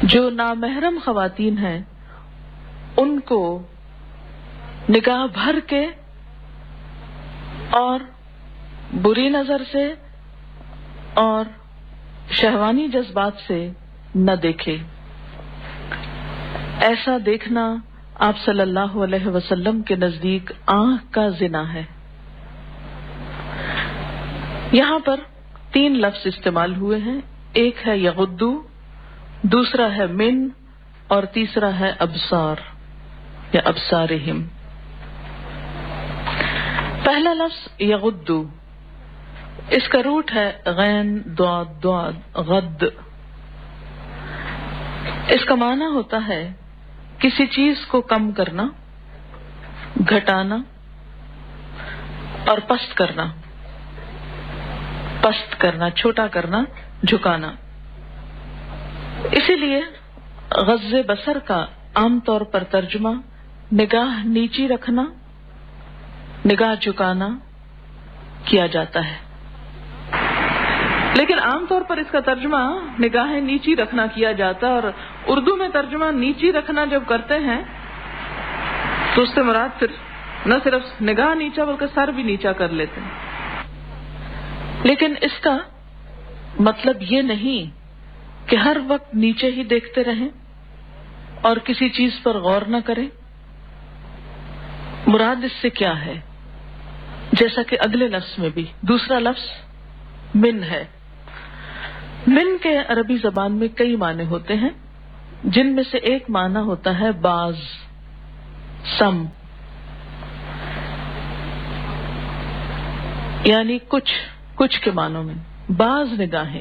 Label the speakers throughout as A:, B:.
A: جو نامحرم خواتین ہیں ان کو نگاہ بھر کے اور بری نظر سے اور شہوانی جذبات سے نہ دیکھے. ایسا دیکھنا آپ صلی اللہ علیہ وسلم کے نزدیک آنکھ کا زنا ہے. یہاں پر 3 لفظ استعمال ہوئے ہیں. ایک ہے یغدو، دوسرا ہے من، اور تیسرا ہے ابصار یا ابصارہم. پہلا لفظ یغدو، اس کا روٹ ہے غین ضاد ضاد غد. اس کا معنی ہوتا ہے کسی چیز کو کم کرنا، گھٹانا اور پست کرنا. پست کرنا، چھوٹا کرنا، جھکانا. اسی لیے غض بصر کا عام طور پر ترجمہ نگاہ نیچی رکھنا، نگاہ جھکانا کیا جاتا ہے. لیکن عام طور پر اس کا ترجمہ نگاہیں نیچی رکھنا کیا جاتا ہے، اور اردو میں ترجمہ نیچی رکھنا جب کرتے ہیں تو اس سے مراد پھر نہ صرف نگاہ نیچا بلکہ سر بھی نیچا کر لیتے ہیں. لیکن اس کا مطلب یہ نہیں کہ ہر وقت نیچے ہی دیکھتے رہیں اور کسی چیز پر غور نہ کریں. مراد اس سے کیا ہے؟ جیسا کہ اگلے لفظ میں بھی دوسرا لفظ من ہے. من کے عربی زبان میں کئی معنی ہوتے ہیں، جن میں سے ایک معنی ہوتا ہے بعض، سم، یعنی کچھ کے معنوں میں بعض نگاہیں.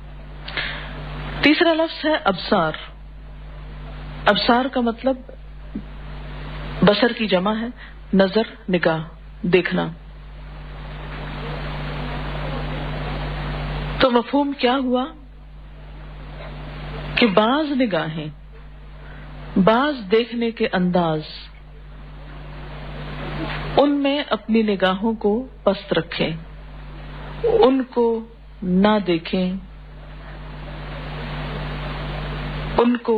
A: تیسرا لفظ ہے ابصار. ابصار کا مطلب بصر کی جمع ہے، نظر، نگاہ، دیکھنا. تو مفہوم کیا ہوا کہ بعض نگاہیں، بعض دیکھنے کے انداز، ان میں اپنی نگاہوں کو پست رکھیں، ان کو نہ دیکھیں، ان کو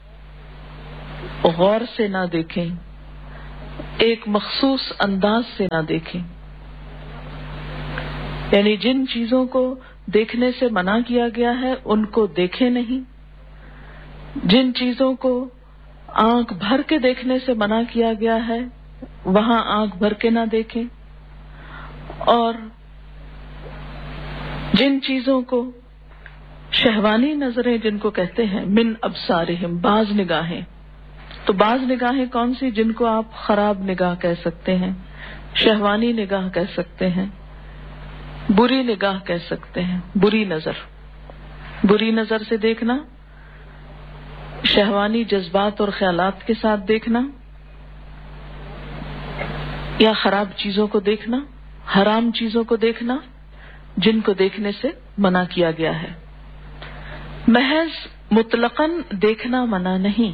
A: غور سے نہ دیکھیں، ایک مخصوص انداز سے نہ دیکھیں. یعنی جن چیزوں کو دیکھنے سے منع کیا گیا ہے ان کو دیکھیں نہیں، جن چیزوں کو آنکھ بھر کے دیکھنے سے منع کیا گیا ہے وہاں آنکھ بھر کے نہ دیکھیں، اور جن چیزوں کو شہوانی نظریں جن کو کہتے ہیں من ابصارہم، بعض نگاہیں. تو بعض نگاہیں کون سی؟ جن کو آپ خراب نگاہ کہہ سکتے ہیں، شہوانی نگاہ کہہ سکتے ہیں، بری نگاہ کہہ سکتے ہیں، بری نظر. بری نظر سے دیکھنا، شہوانی جذبات اور خیالات کے ساتھ دیکھنا، یا خراب چیزوں کو دیکھنا، حرام چیزوں کو دیکھنا جن کو دیکھنے سے منع کیا گیا ہے. محض مطلقاً دیکھنا منع نہیں،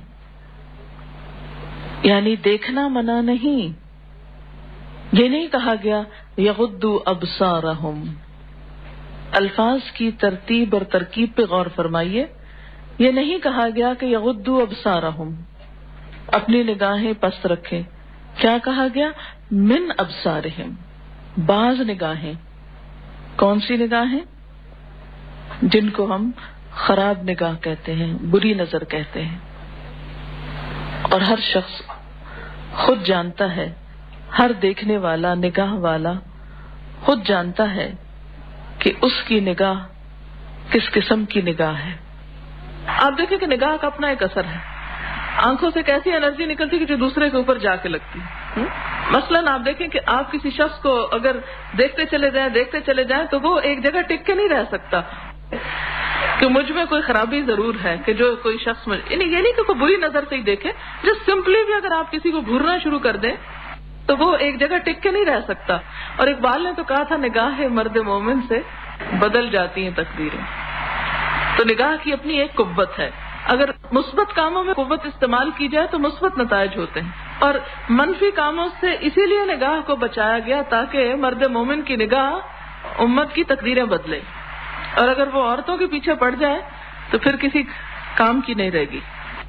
A: یعنی دیکھنا منع نہیں. یہ نہیں کہا گیا یغضوا ابصارہم. الفاظ کی ترتیب اور ترکیب پہ غور فرمائیے. یہ نہیں کہا گیا کہ یغضوا ابصارہم، اپنی نگاہیں پست رکھیں. کیا کہا گیا؟ من ابصارہم، بعض نگاہیں. کون سی نگاہیں؟ جن کو ہم خراب نگاہ کہتے ہیں، بری نظر کہتے ہیں. اور ہر شخص خود جانتا ہے، ہر دیکھنے والا، نگاہ والا خود جانتا ہے کہ اس کی نگاہ کس قسم کی نگاہ ہے. آپ دیکھیں کہ نگاہ کا اپنا ایک اثر ہے. آنکھوں سے کیسی انرجی نکلتی کہ جو دوسرے کے اوپر جا کے لگتی. مثلاً آپ دیکھیں کہ آپ کسی شخص کو اگر دیکھتے چلے جائیں تو وہ ایک جگہ ٹک کے نہیں رہ سکتا کہ مجھ میں کوئی خرابی ضرور ہے، کہ جو کوئی شخص یہ نہیں کہ کوئی بری نظر سے ہی دیکھے، جو سمپلی بھی اگر آپ کسی کو گھورنا شروع کر دیں تو وہ ایک جگہ ٹک کے نہیں رہ سکتا. اور اقبال نے تو کہا تھا نگاہ مرد مومن سے بدل جاتی ہیں تقدیریں. تو نگاہ کی اپنی ایک قوت ہے. اگر مثبت کاموں میں قوت استعمال کی جائے تو مثبت نتائج ہوتے ہیں، اور منفی کاموں سے اسی لیے نگاہ کو بچایا گیا تاکہ مرد مومن کی نگاہ امت کی تقدیریں بدلے. اور اگر وہ عورتوں کے پیچھے پڑ جائے تو پھر کسی کام کی نہیں رہے گی.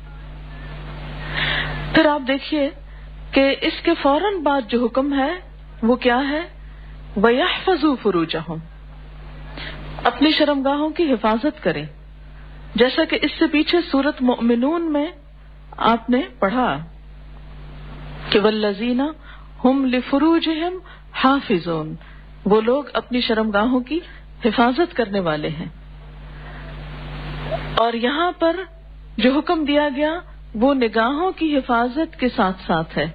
A: پھر آپ دیکھیے کہ اس کے فوراً بعد جو حکم ہے وہ کیا ہے؟ وَيَحْفَظُوا فُرُوجَهُمْ، اپنی شرمگاہوں کی حفاظت کریں. جیسا کہ اس سے پیچھے سورۃ مؤمنون میں آپ نے پڑھا کہ وَالَّذِينَ هُمْ لِفُرُوجِهِمْ حَافِظُونَ، وہ لوگ اپنی شرمگاہوں کی حفاظت کرنے والے ہیں. اور یہاں پر جو حکم دیا گیا وہ نگاہوں کی حفاظت کے ساتھ ساتھ ہے.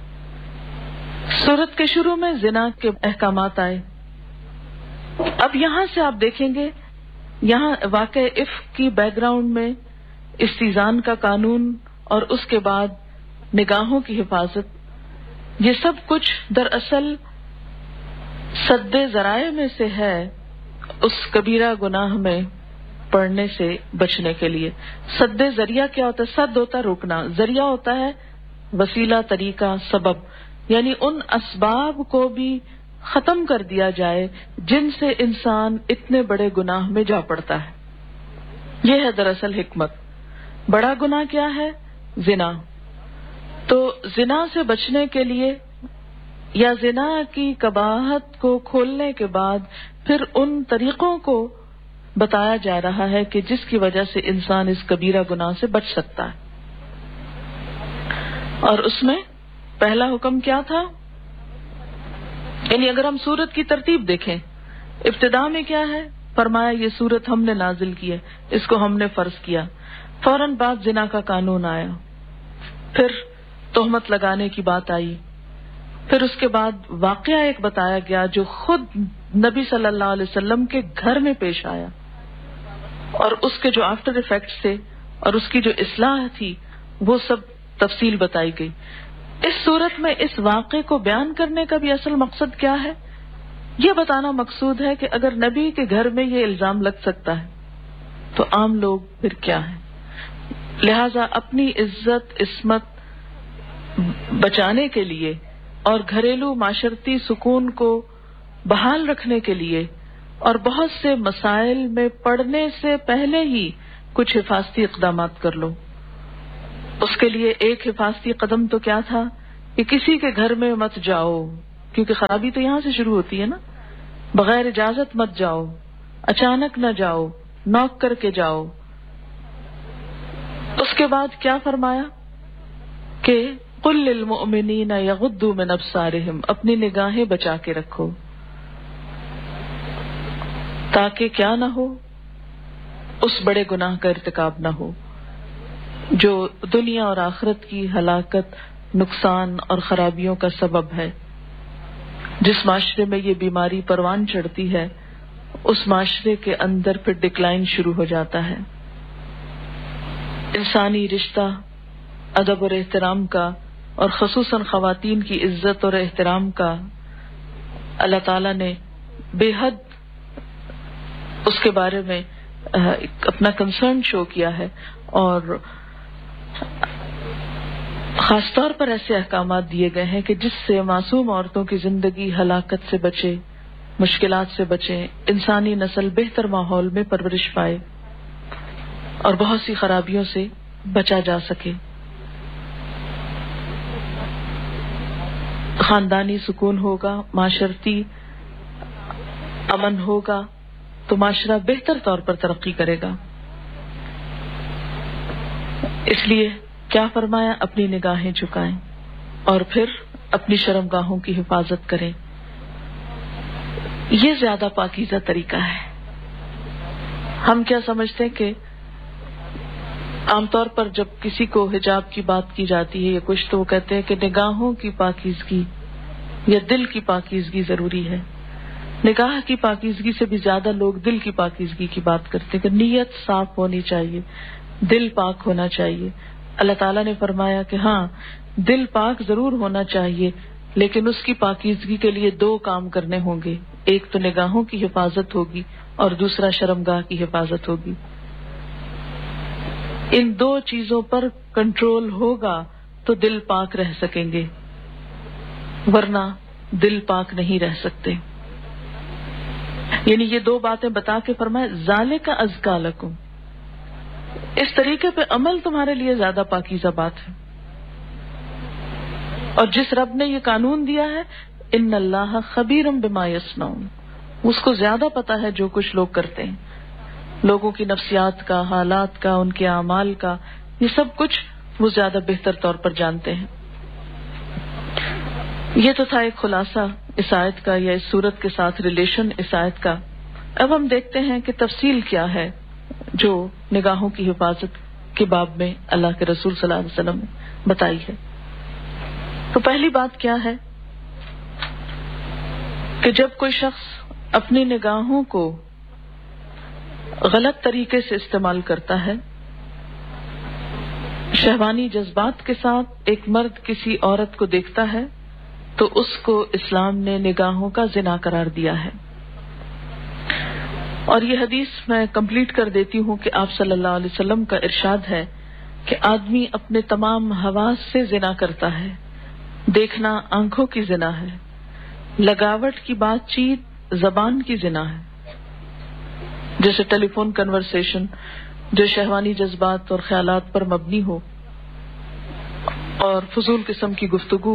A: سورت کے شروع میں زنا کے احکامات آئے. اب یہاں سے آپ دیکھیں گے یہاں واقع افک کی بیک گراؤنڈ میں استیزان کا قانون اور اس کے بعد نگاہوں کی حفاظت، یہ سب کچھ دراصل سد ذرائع میں سے ہے اس کبیرہ گناہ میں پڑنے سے بچنے کے لیے. سد ذریعہ کیا ہوتا ہے؟ سد ہوتا ہے روکنا، ذریعہ ہوتا ہے وسیلہ، طریقہ، سبب، یعنی ان اسباب کو بھی ختم کر دیا جائے جن سے انسان اتنے بڑے گناہ میں جا پڑتا ہے. یہ ہے دراصل حکمت. بڑا گناہ کیا ہے؟ زنا. تو زنا سے بچنے کے لیے یا زنا کی قباحت کو کھولنے کے بعد پھر ان طریقوں کو بتایا جا رہا ہے کہ جس کی وجہ سے انسان اس کبیرہ گناہ سے بچ سکتا ہے. اور اس میں پہلا حکم کیا تھا؟ یعنی اگر ہم سورت کی ترتیب دیکھیں، ابتدا میں کیا ہے؟ فرمایا یہ سورت ہم نے نازل کی ہے، اس کو ہم نے فرض کیا. فوراً بعد زنا کا قانون آیا، پھر تہمت لگانے کی بات آئی، پھر اس کے بعد واقعہ ایک بتایا گیا جو خود نبی صلی اللہ علیہ وسلم کے گھر میں پیش آیا اور اس کے جو آفٹر ایفیکٹس تھے اور اس کی جو اصلاح تھی وہ سب تفصیل بتائی گئی. اس صورت میں اس واقعے کو بیان کرنے کا بھی اصل مقصد کیا ہے؟ یہ بتانا مقصود ہے کہ اگر نبی کے گھر میں یہ الزام لگ سکتا ہے تو عام لوگ پھر کیا ہیں. لہذا اپنی عزت عصمت بچانے کے لیے اور گھریلو معاشرتی سکون کو بحال رکھنے کے لیے اور بہت سے مسائل میں پڑنے سے پہلے ہی کچھ حفاظتی اقدامات کر لو. اس کے لیے ایک حفاظتی قدم تو کیا تھا کہ کسی کے گھر میں مت جاؤ، کیونکہ خرابی تو یہاں سے شروع ہوتی ہے نا. بغیر اجازت مت جاؤ، اچانک نہ جاؤ، نوک کر کے جاؤ. اس کے بعد کیا فرمایا کہ قل للمؤمنین یغضوا من ابصارہم، اپنی نگاہیں بچا کے رکھو تاکہ کیا نہ ہو، اس بڑے گناہ کا ارتکاب نہ ہو جو دنیا اور آخرت کی ہلاکت، نقصان اور خرابیوں کا سبب ہے. جس معاشرے میں یہ بیماری پروان چڑھتی ہے اس معاشرے کے اندر پھر ڈکلائن شروع ہو جاتا ہے. انسانی رشتہ ادب اور احترام کا اور خصوصاً خواتین کی عزت اور احترام کا اللہ تعالیٰ نے بے حد اس کے بارے میں اپنا کنسرن شو کیا ہے اور خاص طور پر ایسے احکامات دیے گئے ہیں کہ جس سے معصوم عورتوں کی زندگی ہلاکت سے بچے، مشکلات سے بچے، انسانی نسل بہتر ماحول میں پرورش پائے اور بہت سی خرابیوں سے بچا جا سکے. خاندانی سکون ہوگا، معاشرتی امن ہوگا تو معاشرہ بہتر طور پر ترقی کرے گا. اس لیے کیا فرمایا؟ اپنی نگاہیں جھکائیں اور پھر اپنی شرمگاہوں کی حفاظت کریں. یہ زیادہ پاکیزہ طریقہ ہے. ہم کیا سمجھتے ہیں کہ عام طور پر جب کسی کو حجاب کی بات کی جاتی ہے یا کچھ تو وہ کہتے ہیں کہ نگاہوں کی پاکیزگی یا دل کی پاکیزگی ضروری ہے. نگاہ کی پاکیزگی سے بھی زیادہ لوگ دل کی پاکیزگی کی بات کرتے ہیں کہ نیت صاف ہونی چاہیے، دل پاک ہونا چاہیے. اللہ تعالیٰ نے فرمایا کہ ہاں دل پاک ضرور ہونا چاہیے لیکن اس کی پاکیزگی کے لیے دو کام کرنے ہوں گے. ایک تو نگاہوں کی حفاظت ہوگی اور دوسرا شرمگاہ کی حفاظت ہوگی. ان دو چیزوں پر کنٹرول ہوگا تو دل پاک رہ سکیں گے، ورنہ دل پاک نہیں رہ سکتے. یعنی یہ دو باتیں بتا کے فرمایا ذالک ازکی لکم، اس طریقے پہ عمل تمہارے لیے زیادہ پاکیزہ بات ہے. اور جس رب نے یہ قانون دیا ہے ان اللہ خبیر بما یصنعون، اس کو زیادہ پتا ہے جو کچھ لوگ کرتے ہیں، لوگوں کی نفسیات کا، حالات کا، ان کے اعمال کا، یہ سب کچھ وہ زیادہ بہتر طور پر جانتے ہیں. یہ تو تھا ایک خلاصہ اس آیت کا یا اس صورت کے ساتھ ریلیشن اس آیت کا. اب ہم دیکھتے ہیں کہ تفصیل کیا ہے جو نگاہوں کی حفاظت کے باب میں اللہ کے رسول صلی اللہ علیہ وسلم نے بتائی ہے. تو پہلی بات کیا ہے کہ جب کوئی شخص اپنی نگاہوں کو غلط طریقے سے استعمال کرتا ہے، شہوانی جذبات کے ساتھ ایک مرد کسی عورت کو دیکھتا ہے تو اس کو اسلام نے نگاہوں کا زنا قرار دیا ہے. اور یہ حدیث میں کمپلیٹ کر دیتی ہوں کہ آپ صلی اللہ علیہ وسلم کا ارشاد ہے کہ آدمی اپنے تمام حواس سے زنا کرتا ہے. دیکھنا آنکھوں کی زنا ہے، لگاوٹ کی بات چیت زبان کی زنا ہے، جیسے ٹیلی فون کنورسیشن جو شہوانی جذبات اور خیالات پر مبنی ہو، اور فضول قسم کی گفتگو،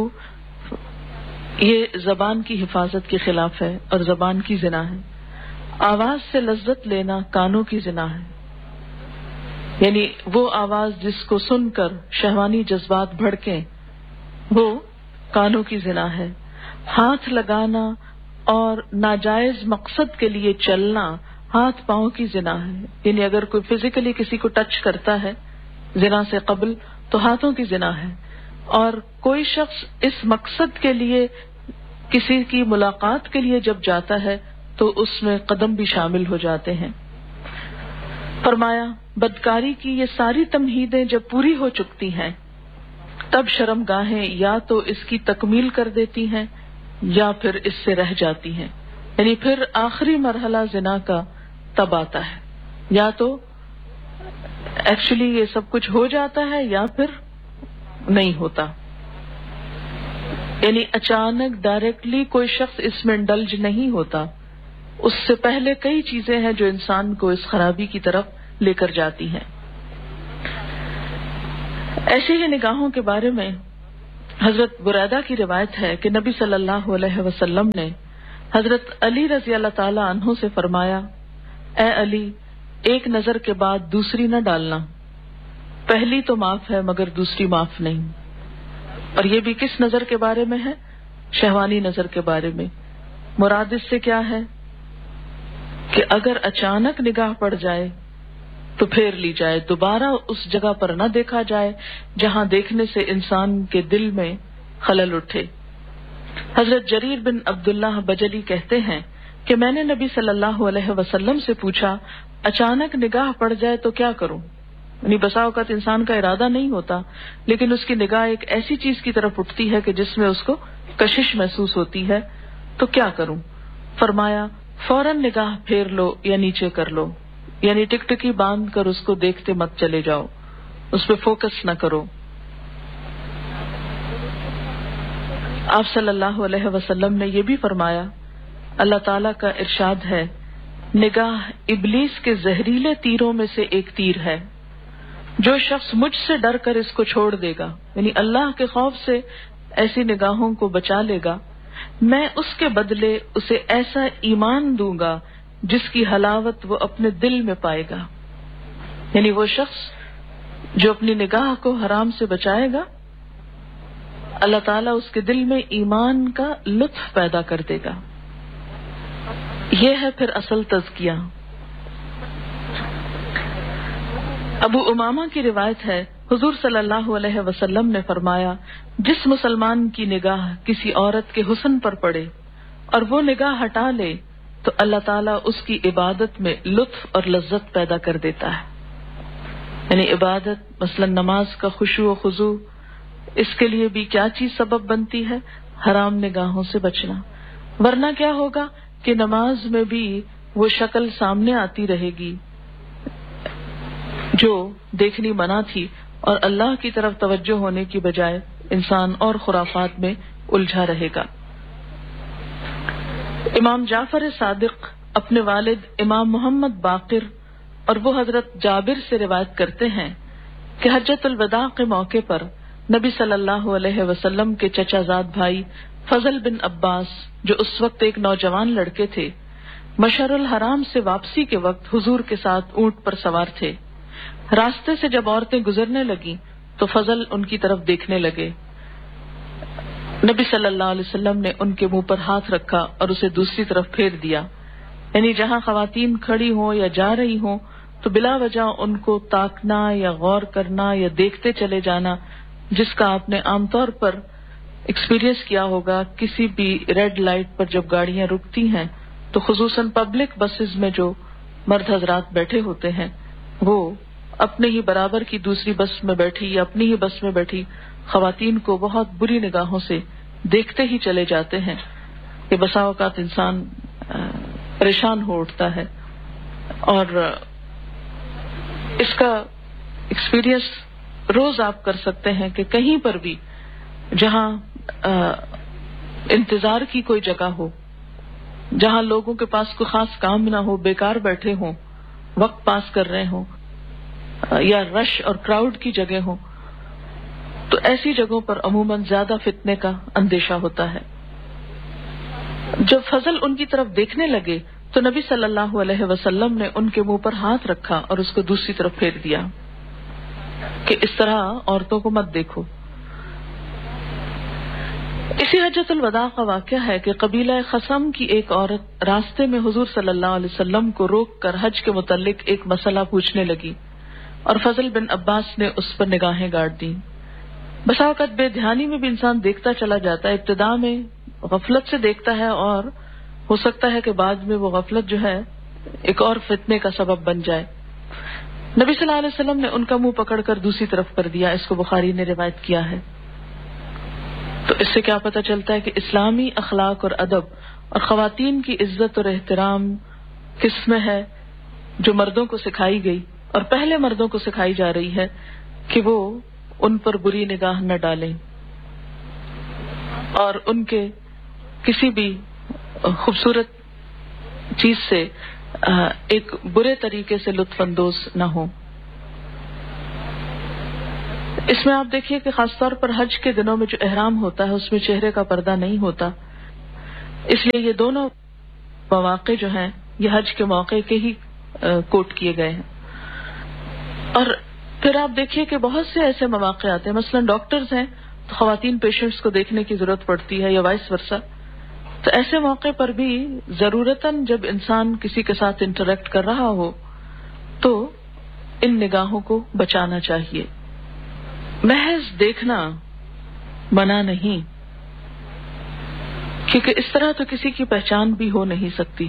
A: یہ زبان کی حفاظت کے خلاف ہے اور زبان کی زنا ہے. آواز سے لذت لینا کانوں کی زنا ہے، یعنی وہ آواز جس کو سن کر شہوانی جذبات بھڑکیں وہ کانوں کی زنا ہے. ہاتھ لگانا اور ناجائز مقصد کے لیے چلنا ہاتھ پاؤں کی زنا ہے، یعنی اگر کوئی فزیکلی کسی کو ٹچ کرتا ہے زنا سے قبل تو ہاتھوں کی زنا ہے. اور کوئی شخص اس مقصد کے لیے کسی کی ملاقات کے لیے جب جاتا ہے تو اس میں قدم بھی شامل ہو جاتے ہیں. فرمایا بدکاری کی یہ ساری تمہیدیں جب پوری ہو چکتی ہیں تب شرم گاہیں یا تو اس کی تکمیل کر دیتی ہیں یا پھر اس سے رہ جاتی ہیں، یعنی پھر آخری مرحلہ زنا کا تب آتا ہے، یا تو ایکچولی یہ سب کچھ ہو جاتا ہے یا پھر نہیں ہوتا. یعنی اچانک ڈائریکٹلی کوئی شخص اس میں انڈلج نہیں ہوتا، اس سے پہلے کئی چیزیں ہیں جو انسان کو اس خرابی کی طرف لے کر جاتی ہیں. ایسی ہی نگاہوں کے بارے میں حضرت بریدہ کی روایت ہے کہ نبی صلی اللہ علیہ وسلم نے حضرت علی رضی اللہ تعالی عنہ سے فرمایا، اے علی، ایک نظر کے بعد دوسری نہ ڈالنا، پہلی تو معاف ہے مگر دوسری معاف نہیں. اور یہ بھی کس نظر کے بارے میں ہے؟ شہوانی نظر کے بارے میں. مراد اس سے کیا ہے کہ اگر اچانک نگاہ پڑ جائے تو پھیر لی جائے، دوبارہ اس جگہ پر نہ دیکھا جائے جہاں دیکھنے سے انسان کے دل میں خلل اٹھے. حضرت جریر بن عبداللہ بجلی کہتے ہیں کہ میں نے نبی صلی اللہ علیہ وسلم سے پوچھا، اچانک نگاہ پڑ جائے تو کیا کروں؟ یعنی بسا اوقات انسان کا ارادہ نہیں ہوتا لیکن اس کی نگاہ ایک ایسی چیز کی طرف اٹھتی ہے کہ جس میں اس کو کشش محسوس ہوتی ہے، تو کیا کروں؟ فرمایا فوراً نگاہ پھیر لو یا نیچے کر لو، یعنی ٹکٹکی باندھ کر اس کو دیکھتے مت چلے جاؤ، اس پہ فوکس نہ کرو. آپ صلی اللہ علیہ وسلم نے یہ بھی فرمایا، اللہ تعالیٰ کا ارشاد ہے، نگاہ ابلیس کے زہریلے تیروں میں سے ایک تیر ہے، جو شخص مجھ سے ڈر کر اس کو چھوڑ دے گا، یعنی اللہ کے خوف سے ایسی نگاہوں کو بچا لے گا، میں اس کے بدلے اسے ایسا ایمان دوں گا جس کی حلاوت وہ اپنے دل میں پائے گا. یعنی وہ شخص جو اپنی نگاہ کو حرام سے بچائے گا، اللہ تعالیٰ اس کے دل میں ایمان کا لطف پیدا کر دے گا. یہ ہے پھر اصل تزکیہ. ابو امامہ کی روایت ہے، حضور صلی اللہ علیہ وسلم نے فرمایا، جس مسلمان کی نگاہ کسی عورت کے حسن پر پڑے اور وہ نگاہ ہٹا لے تو اللہ تعالیٰ اس کی عبادت میں لطف اور لذت پیدا کر دیتا ہے. یعنی عبادت مثلا نماز کا خشوع و خضوع، اس کے لیے بھی کیا چیز سبب بنتی ہے؟ حرام نگاہوں سے بچنا. ورنہ کیا ہوگا کہ نماز میں بھی وہ شکل سامنے آتی رہے گی جو دیکھنی منع تھی، اور اللہ کی طرف توجہ ہونے کی بجائے انسان اور خرافات میں الجھا رہے گا. امام جعفر صادق اپنے والد امام محمد باقر اور وہ حضرت جابر سے روایت کرتے ہیں کہ حجۃ الوداع کے موقع پر نبی صلی اللہ علیہ وسلم کے چچا زاد بھائی فضل بن عباس، جو اس وقت ایک نوجوان لڑکے تھے، مشعر الحرام سے واپسی کے وقت حضور کے ساتھ اونٹ پر سوار تھے۔ راستے سے جب عورتیں گزرنے لگیں تو فضل ان کی طرف دیکھنے لگے۔ نبی صلی اللہ علیہ وسلم نے ان کے منہ پر ہاتھ رکھا اور اسے دوسری طرف پھیر دیا، یعنی جہاں خواتین کھڑی ہوں یا جا رہی ہوں تو بلا وجہ ان کو تاکنا یا غور کرنا یا دیکھتے چلے جانا، جس کا آپ نے عام طور پر ایکسپیرینس کیا ہوگا کسی بھی ریڈ لائٹ پر جب گاڑیاں رکتی ہیں تو خصوصاً پبلک بسز میں جو مرد حضرات بیٹھے ہوتے ہیں وہ اپنے ہی برابر کی دوسری بس میں بیٹھی یا اپنی ہی بس میں بیٹھی خواتین کو بہت بری نگاہوں سے دیکھتے ہی چلے جاتے ہیں کہ بسا اوقات انسان پریشان ہو اٹھتا ہے۔ اور اس کا ایکسپیرینس روز آپ کر سکتے ہیں کہ کہیں پر بھی جہاں انتظار کی کوئی جگہ ہو، جہاں لوگوں کے پاس کوئی خاص کام نہ ہو، بیکار بیٹھے ہوں، وقت پاس کر رہے ہوں، یا رش اور کراؤڈ کی جگہ ہو، تو ایسی جگہوں پر عموماً زیادہ فتنے کا اندیشہ ہوتا ہے۔ جب فضل ان کی طرف دیکھنے لگے تو نبی صلی اللہ علیہ وسلم نے ان کے منہ پر ہاتھ رکھا اور اس کو دوسری طرف پھیر دیا کہ اس طرح عورتوں کو مت دیکھو۔ اسی حجۃ الوداع کا واقعہ ہے کہ قبیلہ خثم کی ایک عورت راستے میں حضور صلی اللہ علیہ وسلم کو روک کر حج کے متعلق ایک مسئلہ پوچھنے لگی اور فضل بن عباس نے اس پر نگاہیں گاڑ دیں۔ بسا اوقات بے دھیانی میں بھی انسان دیکھتا چلا جاتا ہے، ابتدا میں غفلت سے دیکھتا ہے اور ہو سکتا ہے کہ بعد میں وہ غفلت جو ہے ایک اور فتنے کا سبب بن جائے۔ نبی صلی اللہ علیہ وسلم نے ان کا منہ پکڑ کر دوسری طرف کر دیا، اس کو بخاری نے روایت کیا ہے۔ تو اس سے کیا پتہ چلتا ہے کہ اسلامی اخلاق اور ادب اور خواتین کی عزت اور احترام کس میں ہے، جو مردوں کو سکھائی گئی اور پہلے مردوں کو سکھائی جا رہی ہے کہ وہ ان پر بری نگاہ نہ ڈالیں اور ان کے کسی بھی خوبصورت چیز سے ایک برے طریقے سے لطف اندوز نہ ہو۔ اس میں آپ دیکھیے کہ خاص طور پر حج کے دنوں میں جو احرام ہوتا ہے اس میں چہرے کا پردہ نہیں ہوتا، اس لیے یہ دونوں مواقع جو ہیں یہ حج کے موقع کے ہی کوٹ کیے گئے ہیں۔ اور پھر آپ دیکھیے کہ بہت سے ایسے مواقع آتے ہیں، مثلا ڈاکٹرز ہیں تو خواتین پیشنٹس کو دیکھنے کی ضرورت پڑتی ہے یا وائس ورسا، تو ایسے موقع پر بھی ضرورتاً جب انسان کسی کے ساتھ انٹریکٹ کر رہا ہو تو ان نگاہوں کو بچانا چاہیے۔ محض دیکھنا منع نہیں، کیونکہ اس طرح تو کسی کی پہچان بھی ہو نہیں سکتی۔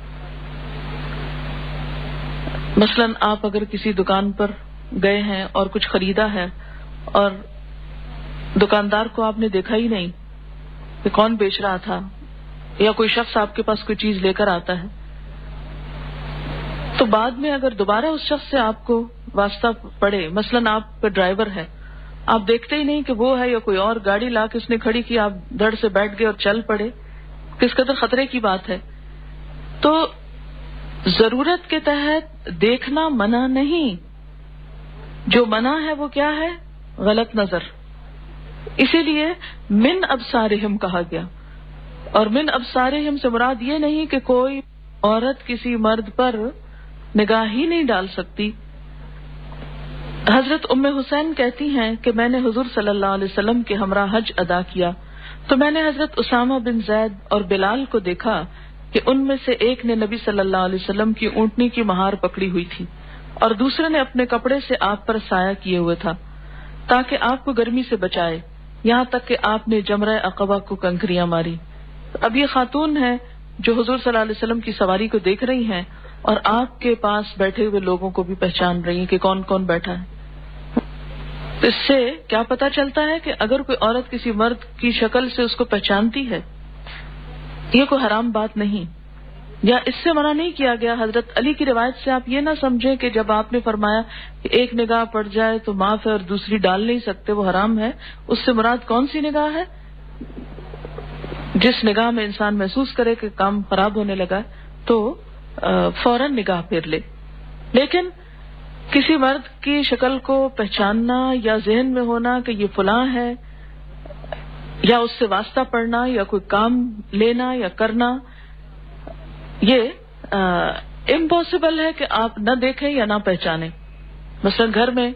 A: مثلا آپ اگر کسی دکان پر گئے ہیں اور کچھ خریدا ہے اور دکاندار کو آپ نے دیکھا ہی نہیں کہ کون بیچ رہا تھا، یا کوئی شخص آپ کے پاس کوئی چیز لے کر آتا ہے، تو بعد میں اگر دوبارہ اس شخص سے آپ کو واسطہ پڑے، مثلا آپ کا ڈرائیور ہے، آپ دیکھتے ہی نہیں کہ وہ ہے یا کوئی اور، گاڑی لا کے اس نے کھڑی کی، آپ دڑ سے بیٹھ گئے اور چل پڑے، کس قدر خطرے کی بات ہے۔ تو ضرورت کے تحت دیکھنا منع نہیں، جو منع ہے وہ کیا ہے؟ غلط نظر۔ اسی لیے من ابصارہم کہا گیا، اور من ابصارہم سے مراد یہ نہیں کہ کوئی عورت کسی مرد پر نگاہ ہی نہیں ڈال سکتی۔ حضرت ام حسین کہتی ہیں کہ میں نے حضور صلی اللہ علیہ وسلم کے ہمراہ حج ادا کیا تو میں نے حضرت اسامہ بن زید اور بلال کو دیکھا کہ ان میں سے ایک نے نبی صلی اللہ علیہ وسلم کی اونٹنی کی مہار پکڑی ہوئی تھی اور دوسرے نے اپنے کپڑے سے آپ پر سایہ کیے ہوئے تھا تاکہ آپ کو گرمی سے بچائے، یہاں تک کہ آپ نے جمرہ عقبہ کو کنکریاں ماری۔ اب یہ خاتون ہے جو حضور صلی اللہ علیہ وسلم کی سواری کو دیکھ رہی ہیں اور آپ کے پاس بیٹھے ہوئے لوگوں کو بھی پہچان رہی ہیں کہ کون کون بیٹھا ہے۔ تو اس سے کیا پتا چلتا ہے کہ اگر کوئی عورت کسی مرد کی شکل سے اس کو پہچانتی ہے، یہ کوئی حرام بات نہیں، یا اس سے منع نہیں کیا گیا۔ حضرت علی کی روایت سے آپ یہ نہ سمجھیں کہ جب آپ نے فرمایا کہ ایک نگاہ پڑ جائے تو معاف ہے اور دوسری ڈال نہیں سکتے، وہ حرام ہے، اس سے مراد کون سی نگاہ ہے؟ جس نگاہ میں انسان محسوس کرے کہ کام خراب ہونے لگا تو فوراً نگاہ پھیر لے، لیکن کسی مرد کی شکل کو پہچاننا یا ذہن میں ہونا کہ یہ فلاں ہے، یا اس سے واسطہ پڑھنا یا کوئی کام لینا یا کرنا، یہ امپاسبل ہے کہ آپ نہ دیکھیں یا نہ پہچانیں. مثلا گھر میں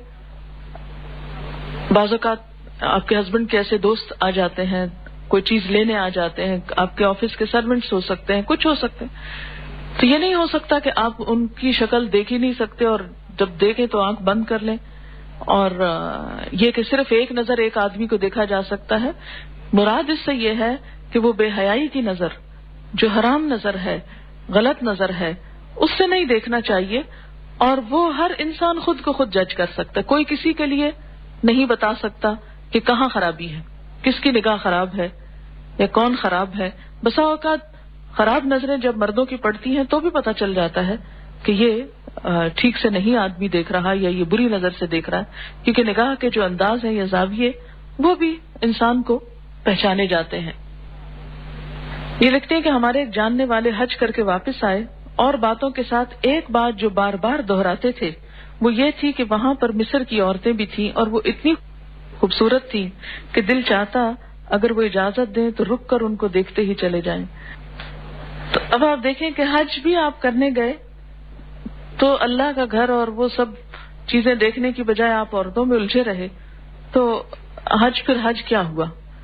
A: بعض اوقات آپ کے ہسبینڈ کے ایسے دوست آ جاتے ہیں، کوئی چیز لینے آ جاتے ہیں، آپ کے آفس کے سرونٹس ہو سکتے ہیں، کچھ ہو سکتے ہیں، تو یہ نہیں ہو سکتا کہ آپ ان کی شکل دیکھ ہی نہیں سکتے اور جب دیکھیں تو آنکھ بند کر لیں، اور یہ کہ صرف ایک نظر ایک آدمی کو دیکھا جا سکتا ہے. مراد اس سے یہ ہے کہ وہ بے حیائی کی نظر، جو حرام نظر ہے، غلط نظر ہے، اس سے نہیں دیکھنا چاہیے. اور وہ ہر انسان خود کو خود جج کر سکتا ہے، کوئی کسی کے لیے نہیں بتا سکتا کہ کہاں خرابی ہے، کس کی نگاہ خراب ہے یا کون خراب ہے. بسا اوقات خراب نظریں جب مردوں کی پڑتی ہیں تو بھی پتہ چل جاتا ہے کہ یہ ٹھیک سے نہیں آدمی دیکھ رہا یا یہ بری نظر سے دیکھ رہا ہے، کیونکہ نگاہ کے جو انداز ہیں یا زاویے وہ بھی انسان کو پہچانے جاتے ہیں. یہ لکھتے ہیں کہ ہمارے ایک جاننے والے حج کر کے واپس آئے اور باتوں کے ساتھ ایک بات جو بار بار دہراتے تھے وہ یہ تھی کہ وہاں پر مصر کی عورتیں بھی تھیں اور وہ اتنی خوبصورت تھیں کہ دل چاہتا اگر وہ اجازت دیں تو رک کر ان کو دیکھتے ہی چلے جائیں. تو اب آپ دیکھیں کہ حج بھی آپ کرنے گئے تو اللہ کا گھر اور وہ سب چیزیں دیکھنے کی بجائے آپ عورتوں میں الجھے رہے، تو حج پھر حج کیا ہوا؟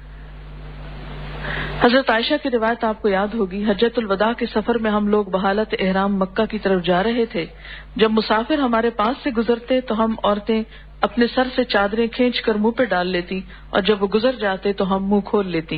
A: حضرت عائشہ کی روایت آپ کو یاد ہوگی، حجۃ الوداع کے سفر میں ہم لوگ بحالت احرام مکہ کی طرف جا رہے تھے. جب مسافر ہمارے پاس سے گزرتے تو ہم عورتیں اپنے سر سے چادریں کھینچ کر منہ پہ ڈال لیتی اور جب وہ گزر جاتے تو ہم منہ کھول لیتی.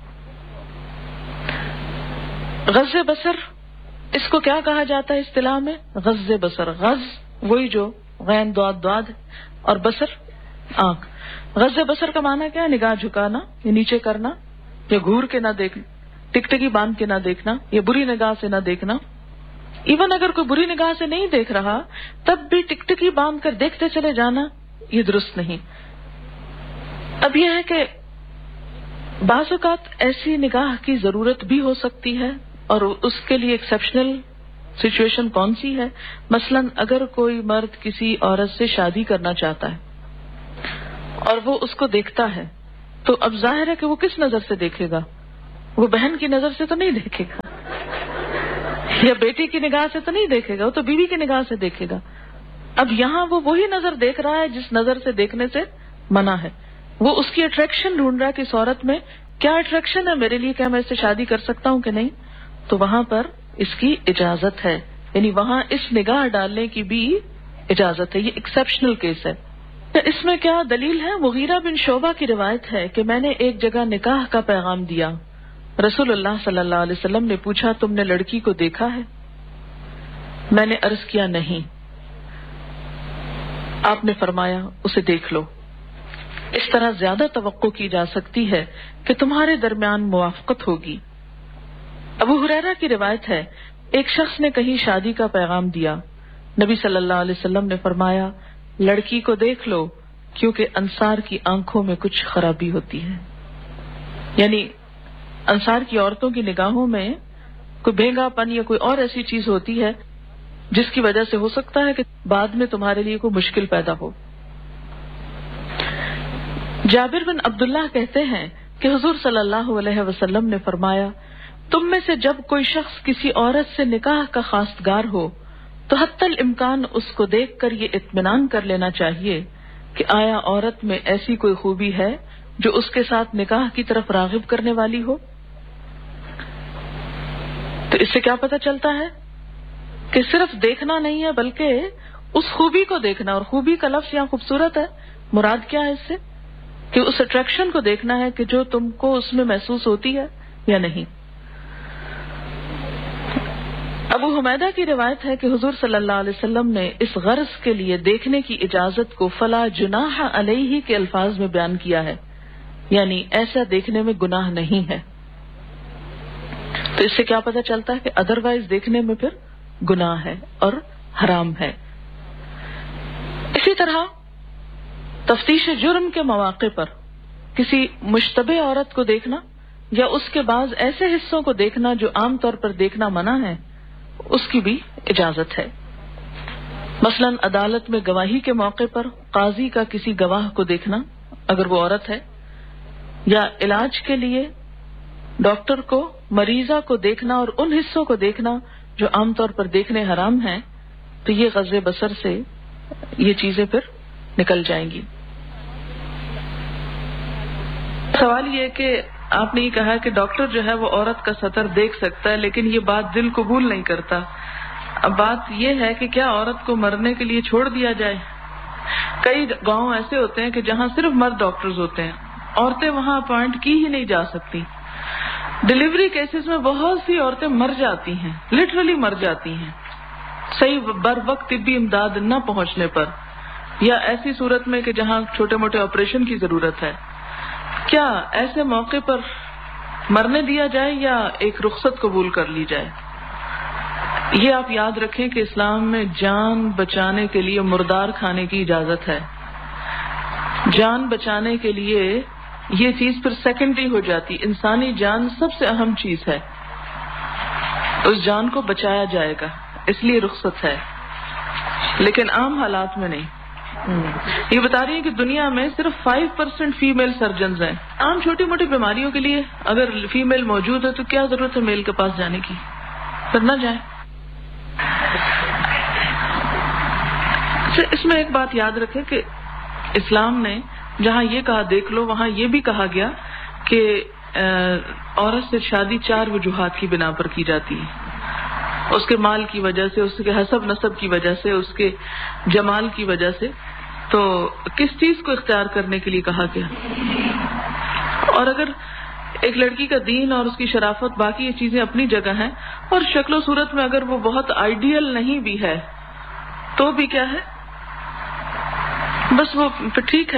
A: غض بصر اس کو کیا کہا جاتا ہے اصطلاح میں؟ غض بصر. غض وہی جو غین دواد دواد اور بصر آنکھ. غض بصر کا معنی کیا ہے؟ نگاہ جھکانا یا نیچے کرنا یا گھور کے نہ دیکھنا، ٹکٹکی باندھ کے نہ دیکھنا یا بری نگاہ سے نہ دیکھنا. ایون اگر کوئی بری نگاہ سے نہیں دیکھ رہا تب بھی ٹکٹکی باندھ کر دیکھتے چلے جانا یہ درست نہیں. اب یہ ہے کہ بعض اوقات ایسی نگاہ کی ضرورت بھی ہو سکتی ہے اور اس کے لیے ایکسیپشنل سچویشن کون سی ہے؟ مثلا اگر کوئی مرد کسی عورت سے شادی کرنا چاہتا ہے اور وہ اس کو دیکھتا ہے تو اب ظاہر ہے کہ وہ کس نظر سے دیکھے گا؟ وہ بہن کی نظر سے تو نہیں دیکھے گا یا بیٹی کی نگاہ سے تو نہیں دیکھے گا، وہ تو بیوی کی نگاہ سے دیکھے گا. اب یہاں وہ وہی نظر دیکھ رہا ہے جس نظر سے دیکھنے سے منع ہے. وہ اس کی اٹریکشن ڈھونڈ رہا ہے کہ اس عورت میں کیا اٹریکشن ہے میرے لیے، کیا میں اس سے شادی کر سکتا ہوں کہ نہیں. تو وہاں پر اس کی اجازت ہے، یعنی وہاں اس نگاہ ڈالنے کی بھی اجازت ہے. یہ ایکسیپشنل کیس ہے. اس میں کیا دلیل ہے؟ مغیرہ بن شعبہ کی روایت ہے کہ میں نے ایک جگہ نکاح کا پیغام دیا. رسول اللہ صلی اللہ علیہ وسلم نے پوچھا تم نے لڑکی کو دیکھا ہے؟ میں نے عرض کیا نہیں. آپ نے فرمایا اسے دیکھ لو. اس طرح زیادہ توقع کی جا سکتی ہے کہ تمہارے درمیان موافقت ہوگی. ابو ہریرہ کی روایت ہے ایک شخص نے کہیں شادی کا پیغام دیا. نبی صلی اللہ علیہ وسلم نے فرمایا لڑکی کو دیکھ لو کیونکہ انصار کی آنکھوں میں کچھ خرابی ہوتی ہے. یعنی انصار کی عورتوں کی نگاہوں میں کوئی بھینگا پن یا کوئی اور ایسی چیز ہوتی ہے جس کی وجہ سے ہو سکتا ہے کہ بعد میں تمہارے لیے کوئی مشکل پیدا ہو. جابر بن عبداللہ کہتے ہیں کہ حضور صلی اللہ علیہ وسلم نے فرمایا تم میں سے جب کوئی شخص کسی عورت سے نکاح کا خواستگار ہو تو حتی الامکان اس کو دیکھ کر یہ اطمینان کر لینا چاہیے کہ آیا عورت میں ایسی کوئی خوبی ہے جو اس کے ساتھ نکاح کی طرف راغب کرنے والی ہو. تو اس سے کیا پتہ چلتا ہے کہ صرف دیکھنا نہیں ہے بلکہ اس خوبی کو دیکھنا. اور خوبی کا لفظ یہاں خوبصورت ہے. مراد کیا ہے اس سے؟ کہ اس اٹریکشن کو دیکھنا ہے کہ جو تم کو اس میں محسوس ہوتی ہے یا نہیں. ابو حمیدہ کی روایت ہے کہ حضور صلی اللہ علیہ وسلم نے اس غرض کے لیے دیکھنے کی اجازت کو فلا جناح علیہ کے الفاظ میں بیان کیا ہے، یعنی ایسا دیکھنے میں گناہ نہیں ہے. تو اس سے کیا پتہ چلتا ہے کہ ادروائز دیکھنے میں پھر گناہ ہے اور حرام ہے. اسی طرح تفتیش جرم کے مواقع پر کسی مشتبہ عورت کو دیکھنا یا اس کے بعض ایسے حصوں کو دیکھنا جو عام طور پر دیکھنا منع ہے، اس کی بھی اجازت ہے. مثلاً عدالت میں گواہی کے موقع پر قاضی کا کسی گواہ کو دیکھنا اگر وہ عورت ہے، یا علاج کے لیے ڈاکٹر کو مریضہ کو دیکھنا اور ان حصوں کو دیکھنا جو عام طور پر دیکھنے حرام ہیں، تو یہ غض بصر سے یہ چیزیں پھر نکل جائیں گی۔ سوال یہ ہے کہ آپ نے یہ کہا کہ ڈاکٹر جو ہے وہ عورت کا سطر دیکھ سکتا ہے، لیکن یہ بات دل قبول نہیں کرتا۔ اب بات یہ ہے کہ کیا عورت کو مرنے کے لیے چھوڑ دیا جائے؟ کئی گاؤں ایسے ہوتے ہیں کہ جہاں صرف مرد ڈاکٹرز ہوتے ہیں، عورتیں وہاں اپوائنٹ کی ہی نہیں جا سکتی۔ ڈیلیوری کیسز میں بہت سی عورتیں مر جاتی ہیں، لٹرلی مر جاتی ہیں، صحیح بر وقت طبی امداد نہ پہنچنے پر، یا ایسی صورت میں کہ جہاں چھوٹے موٹے آپریشن کی ضرورت ہے۔ کیا ایسے موقع پر مرنے دیا جائے یا ایک رخصت قبول کر لی جائے؟ یہ آپ یاد رکھیں کہ اسلام میں جان بچانے کے لیے مردار کھانے کی اجازت ہے۔ جان بچانے کے لیے یہ چیز پھر سیکنڈری ہو جاتی، انسانی جان سب سے اہم چیز ہے، اس جان کو بچایا جائے گا، اس لیے رخصت ہے، لیکن عام حالات میں نہیں۔ یہ بتا رہی ہیں کہ دنیا میں صرف 5% فیمیل سرجنز ہیں۔ عام چھوٹی موٹی بیماریوں کے لیے اگر فیمیل موجود ہے تو کیا ضرورت ہے میل کے پاس جانے کی؟ پھر نہ جائیں۔ اس میں ایک بات یاد رکھیں کہ اسلام نے جہاں یہ کہا دیکھ لو، وہاں یہ بھی کہا گیا کہ عورت سے شادی 4 وجوہات کی بنا پر کی جاتی ہے، اس کے مال کی وجہ سے، اس کے حسب نسب کی وجہ سے، اس کے جمال کی وجہ سے۔ تو کس چیز کو اختیار کرنے کے لیے کہا گیا؟ اور اگر ایک لڑکی کا دین اور اس کی شرافت، باقی یہ چیزیں اپنی جگہ ہیں، اور شکل و صورت میں اگر وہ بہت آئیڈیل نہیں بھی ہے تو بھی کیا ہے، بس وہ پھر ٹھیک ہے،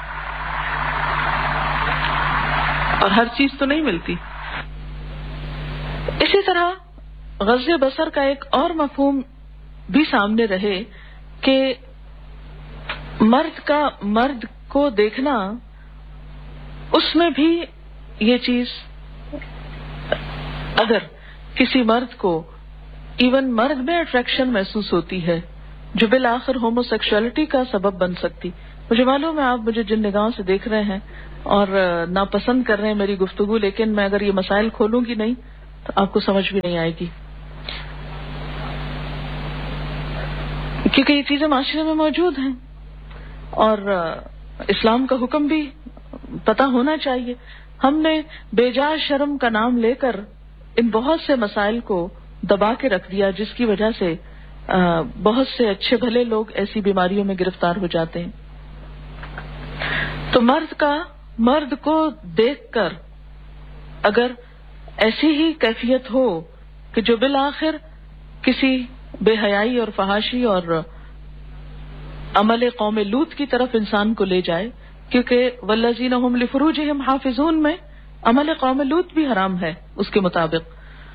A: اور ہر چیز تو نہیں ملتی۔ اسی طرح غض بصر کا ایک اور مفہوم بھی سامنے رہے کہ مرد کو دیکھنا، اس میں بھی یہ چیز، اگر کسی مرد کو ایون مرد میں اٹریکشن محسوس ہوتی ہے جو بالآخر ہومو سیکشوالٹی کا سبب بن سکتی۔ مجھے معلوم ہے آپ مجھے جن نگاہوں سے دیکھ رہے ہیں اور ناپسند کر رہے ہیں میری گفتگو، لیکن میں اگر یہ مسائل کھولوں گی نہیں تو آپ کو سمجھ بھی نہیں آئے گی، کیونکہ یہ چیزیں معاشرے میں موجود ہیں اور اسلام کا حکم بھی پتہ ہونا چاہیے۔ ہم نے بے جا شرم کا نام لے کر ان بہت سے مسائل کو دبا کے رکھ دیا، جس کی وجہ سے بہت سے اچھے بھلے لوگ ایسی بیماریوں میں گرفتار ہو جاتے ہیں۔ تو مرد کو دیکھ کر اگر ایسی ہی کیفیت ہو کہ جو بالآخر کسی بے حیائی اور فحاشی اور عمل قوم لوط کی طرف انسان کو لے جائے، کیونکہ والذین هم لفروجہم حافظون میں عمل قوم لوط بھی حرام ہے، اس کے مطابق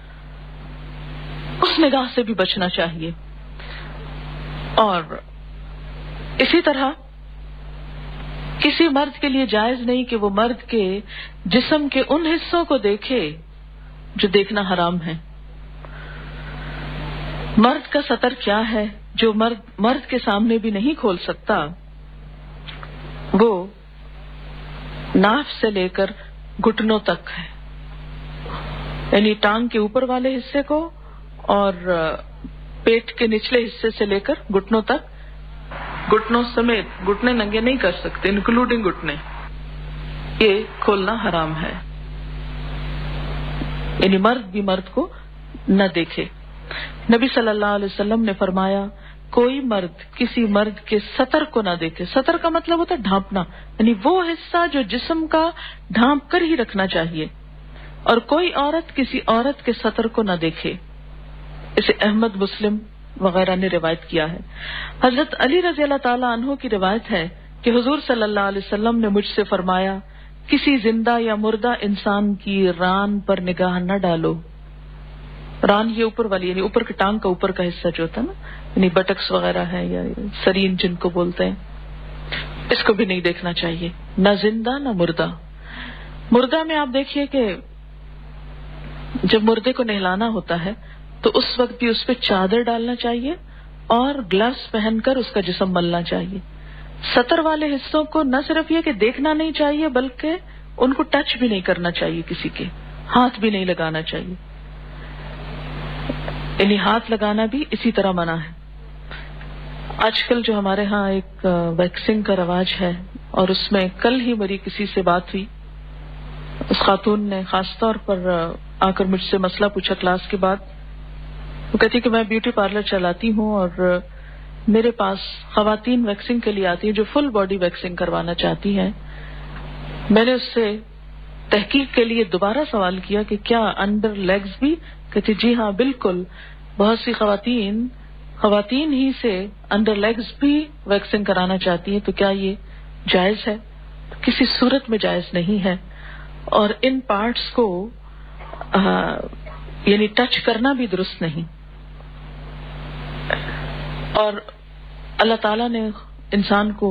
A: اس نگاہ سے بھی بچنا چاہیے۔ اور اسی طرح کسی مرد کے لیے جائز نہیں کہ وہ مرد کے جسم کے ان حصوں کو دیکھے جو دیکھنا حرام ہے۔ مرد کا سطر کیا ہے جو مرد کے سامنے بھی نہیں کھول سکتا؟ وہ ناف سے لے کر گھٹنوں تک ہے، یعنی ٹانگ کے اوپر والے حصے کو اور پیٹ کے نچلے حصے سے لے کر گھٹنوں تک، گھٹنوں سمیت، گھٹنے ننگے نہیں کر سکتے انکلوڈنگ گھٹنے، یہ کھولنا حرام ہے، یعنی مرد بھی مرد کو نہ دیکھے۔ نبی صلی اللہ علیہ وسلم نے فرمایا کوئی مرد کسی مرد کے سطر کو نہ دیکھے۔ سطر کا مطلب ہوتا ہے ڈھانپنا، یعنی وہ حصہ جو جسم کا ڈھانپ کر ہی رکھنا چاہیے، اور کوئی عورت کسی عورت کے سطر کو نہ دیکھے۔ اسے احمد، مسلم وغیرہ نے روایت کیا ہے۔ حضرت علی رضی اللہ تعالیٰ عنہ کی روایت ہے کہ حضور صلی اللہ علیہ وسلم نے مجھ سے فرمایا کسی زندہ یا مردہ انسان کی ران پر نگاہ نہ ڈالو۔ ران یہ اوپر والی، یعنی اوپر کی ٹانگ کا اوپر کا حصہ جو ہوتا ہے نا، یعنی بٹکس وغیرہ ہے یا سرین جن کو بولتے ہیں، اس کو بھی نہیں دیکھنا چاہیے، نہ زندہ نہ مردہ۔ مردہ میں آپ دیکھیے کہ جب مردے کو نہلانا ہوتا ہے تو اس وقت بھی اس پہ چادر ڈالنا چاہیے اور گلوز پہن کر اس کا جسم ملنا چاہیے. سطر والے حصوں کو نہ صرف یہ کہ دیکھنا نہیں چاہیے بلکہ ان کو ٹچ بھی نہیں کرنا چاہیے، کسی کے ہاتھ بھی نہیں لگانا چاہیے. یعنی ہاتھ لگانا بھی اسی طرح منع ہے. آج کل جو ہمارے ہاں ایک ویکسنگ کا رواج ہے، اور اس میں کل ہی میری کسی سے بات ہوئی. اس خاتون نے خاص طور پر آ کر مجھ سے مسئلہ پوچھا کلاس کے بعد. وہ کہتی کہ میں بیوٹی پارلر چلاتی ہوں اور میرے پاس خواتین ویکسنگ کے لیے آتی ہیں جو فل باڈی ویکسنگ کروانا چاہتی ہیں. میں نے اس سے تحقیق کے لیے دوبارہ سوال کیا کہ کیا انڈر لیگز بھی؟ کہتی جی ہاں بالکل، بہت سی خواتین ہی سے انڈر لیگز بھی ویکسنگ کرانا چاہتی ہیں. تو کیا یہ جائز ہے؟ کسی صورت میں جائز نہیں ہے. اور ان پارٹس کو یعنی ٹچ کرنا بھی درست نہیں. اور اللہ تعالیٰ نے انسان کو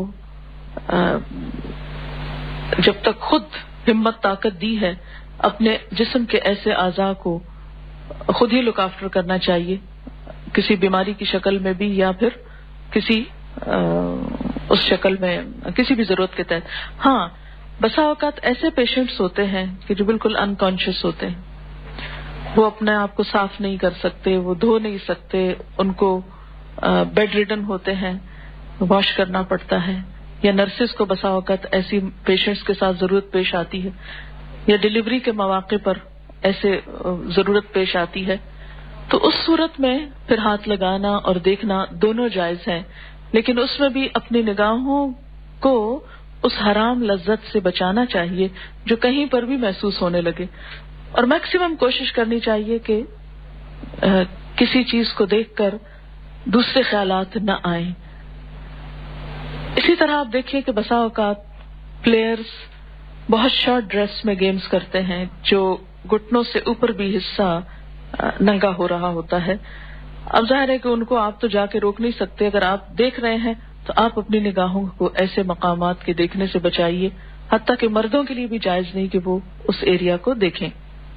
A: جب تک خود ہمت طاقت دی ہے، اپنے جسم کے ایسے اعضاء کو خود ہی لک آفٹر کرنا چاہیے، کسی بیماری کی شکل میں بھی یا پھر کسی اس شکل میں کسی بھی ضرورت کے تحت. ہاں بسا اوقات ایسے پیشنٹس ہوتے ہیں کہ جو بالکل انکانشیس ہوتے ہیں، وہ اپنے آپ کو صاف نہیں کر سکتے، وہ دھو نہیں سکتے، ان کو بیڈ ریڈن ہوتے ہیں، واش کرنا پڑتا ہے. یا نرسز کو بسا اوقات ایسی پیشنٹس کے ساتھ ضرورت پیش آتی ہے، یا ڈلیوری کے مواقع پر ایسے ضرورت پیش آتی ہے. تو اس صورت میں پھر ہاتھ لگانا اور دیکھنا دونوں جائز ہیں، لیکن اس میں بھی اپنی نگاہوں کو اس حرام لذت سے بچانا چاہیے جو کہیں پر بھی محسوس ہونے لگے. اور میکسیمم کوشش کرنی چاہیے کہ کسی چیز کو دیکھ کر دوسرے خیالات نہ آئیں. اسی طرح آپ دیکھیے کہ بسا اوقات پلیئرز بہت شارٹ ڈریس میں گیمز کرتے ہیں جو گھٹنوں سے اوپر بھی حصہ ننگا ہو رہا ہوتا ہے. اب ظاہر ہے کہ ان کو آپ تو جا کے روک نہیں سکتے. اگر آپ دیکھ رہے ہیں تو آپ اپنی نگاہوں کو ایسے مقامات کے دیکھنے سے بچائیے. حتیٰ کہ مردوں کے لیے بھی جائز نہیں کہ وہ اس ایریا کو دیکھیں.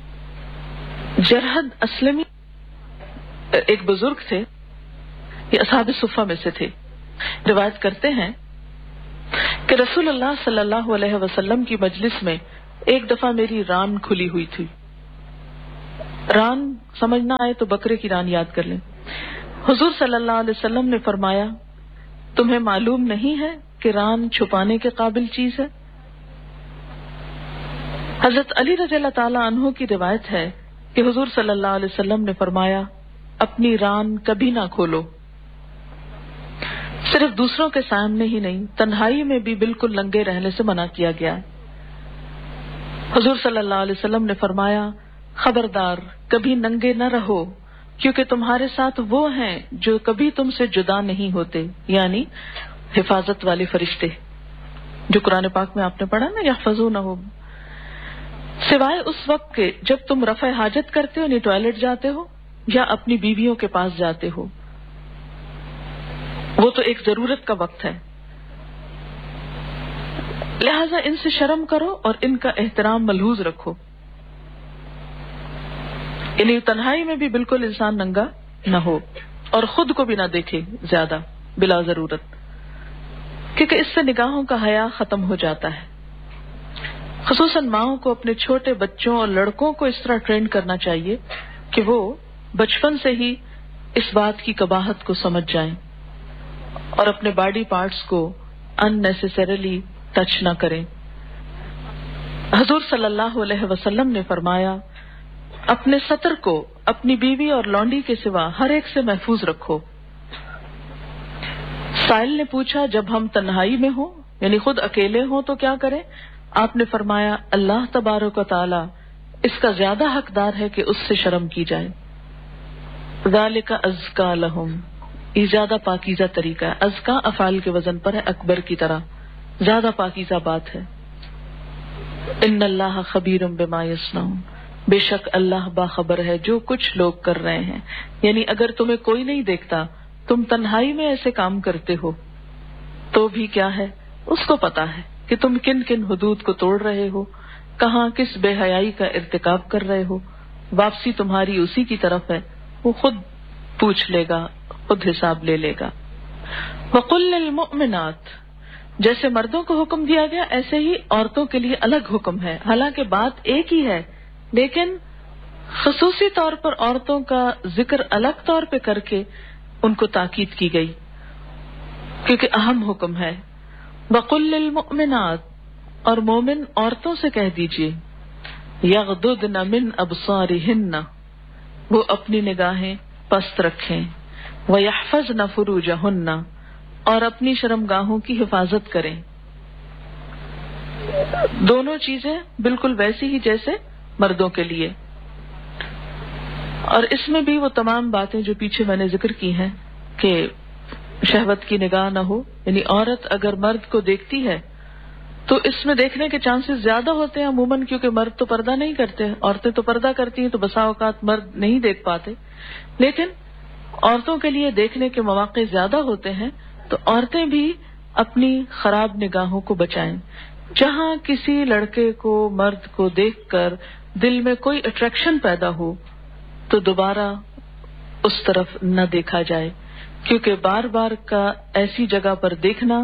A: جرحد اسلمی ایک بزرگ تھے، یہ اصحاب صفہ میں سے تھے. روایت کرتے ہیں کہ رسول اللہ صلی اللہ علیہ وسلم کی مجلس میں ایک دفعہ میری ران کھلی ہوئی تھی. ران سمجھنا آئے تو بکرے کی ران یاد کر لیں. حضور صلی اللہ علیہ وسلم نے فرمایا تمہیں معلوم نہیں ہے کہ ران چھپانے کے قابل چیز ہے؟ حضرت علی رضی اللہ تعالی عنہ کی روایت ہے کہ حضور صلی اللہ علیہ وسلم نے فرمایا اپنی ران کبھی نہ کھولو. صرف دوسروں کے سامنے ہی نہیں، تنہائی میں بھی بالکل ننگے رہنے سے منع کیا گیا ہے. حضور صلی اللہ علیہ وسلم نے فرمایا خبردار کبھی ننگے نہ رہو، کیونکہ تمہارے ساتھ وہ ہیں جو کبھی تم سے جدا نہیں ہوتے، یعنی حفاظت والے فرشتے جو قرآن پاک میں آپ نے پڑھا نا، یحفظونہم، سوائے اس وقت کے جب تم رفع حاجت کرتے ہو یعنی ٹوائلٹ جاتے ہو یا اپنی بیویوں کے پاس جاتے ہو. وہ تو ایک ضرورت کا وقت ہے، لہذا ان سے شرم کرو اور ان کا احترام ملحوظ رکھو. یعنی تنہائی میں بھی بالکل انسان ننگا نہ ہو اور خود کو بھی نہ دیکھے زیادہ بلا ضرورت، کیونکہ اس سے نگاہوں کا حیا ختم ہو جاتا ہے. خصوصاً ماؤں کو اپنے چھوٹے بچوں اور لڑکوں کو اس طرح ٹرین کرنا چاہیے کہ وہ بچپن سے ہی اس بات کی قباحت کو سمجھ جائیں اور اپنے باڈی پارٹس کو ان نیسیسریلی ٹچ نہ کریں. حضور صلی اللہ علیہ وسلم نے فرمایا اپنے سطر کو اپنی بیوی اور لونڈی کے سوا ہر ایک سے محفوظ رکھو. سائل نے پوچھا جب ہم تنہائی میں ہوں یعنی خود اکیلے ہوں تو کیا کریں؟ آپ نے فرمایا اللہ تبارک و تعالی اس کا زیادہ حقدار ہے کہ اس سے شرم کی جائے. ذالک ازکا لہم، یہ زیادہ پاکیزہ طریقہ ہے. ازکا افعال کے وزن پر ہے، اکبر کی طرح زیادہ پاکیزہ بات ہے. ان اللہ خبیر بما یصنعون، بے شک اللہ باخبر ہے جو کچھ لوگ کر رہے ہیں. یعنی اگر تمہیں کوئی نہیں دیکھتا، تم تنہائی میں ایسے کام کرتے ہو تو بھی کیا ہے، اس کو پتا ہے کہ تم کن کن حدود کو توڑ رہے ہو، کہاں کس بے حیائی کا ارتکاب کر رہے ہو. واپسی تمہاری اسی کی طرف ہے، وہ خود پوچھ لے گا، خود حساب لے لے گا۔ وَقُلْ لِلْمُؤْمِنَاتِ، جیسے مردوں کو حکم دیا گیا ایسے ہی عورتوں کے لیے الگ حکم ہے، حالانکہ بات ایک ہی ہے، لیکن خصوصی طور پر عورتوں کا ذکر الگ طور پہ کر کے ان کو تاکید کی گئی کیونکہ اہم حکم ہے۔ وَقُلْ لِلْمُؤْمِنَاتِ، اور مومن عورتوں سے کہہ دیجئے، یغضضن من ابصارہن، وہ اپنی نگاہیں پست رکھیں، ویحفظن فروجہن، اور اپنی شرمگاہوں کی حفاظت کریں۔ دونوں چیزیں بالکل ویسی ہی جیسے مردوں کے لیے، اور اس میں بھی وہ تمام باتیں جو پیچھے میں نے ذکر کی ہیں کہ شہوت کی نگاہ نہ ہو، یعنی عورت اگر مرد کو دیکھتی ہے تو اس میں دیکھنے کے چانسز زیادہ ہوتے ہیں عموماً، کیونکہ مرد تو پردہ نہیں کرتے، عورتیں تو پردہ کرتی ہیں تو بسا اوقات مرد نہیں دیکھ پاتے، لیکن عورتوں کے لیے دیکھنے کے مواقع زیادہ ہوتے ہیں، تو عورتیں بھی اپنی خراب نگاہوں کو بچائیں۔ جہاں کسی لڑکے کو، مرد کو دیکھ کر دل میں کوئی اٹریکشن پیدا ہو تو دوبارہ اس طرف نہ دیکھا جائے، کیونکہ بار بار کا ایسی جگہ پر دیکھنا